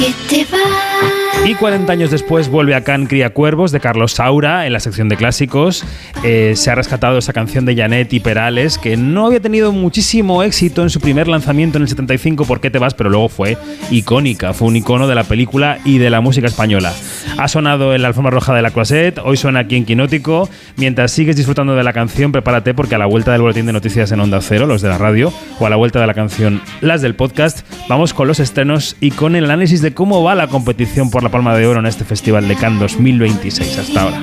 Y 40 años después vuelve a Can Cría Cuervos de Carlos Saura en la sección de clásicos. Se ha rescatado esa canción de Janet y Perales que no había tenido muchísimo éxito en su primer lanzamiento en el 75, ¿Por qué te vas?, pero luego fue icónica, fue un icono de la película y de la música española. Ha sonado en la alfombra roja de la Closet, hoy suena aquí en Quinótico. Mientras sigues disfrutando de la canción, prepárate porque a la vuelta del boletín de noticias en Onda Cero, los de la radio, o a la vuelta de la canción, las del podcast, vamos con los estrenos y con el análisis de cómo va la competición por la Palma de Oro en este Festival de Cannes 2026 hasta ahora.